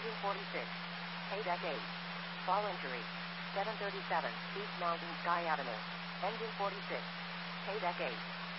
Engine 46. Deck 8. Fall injury. 737, East Mountain Sky Avenue. Engine 46. Deck 8.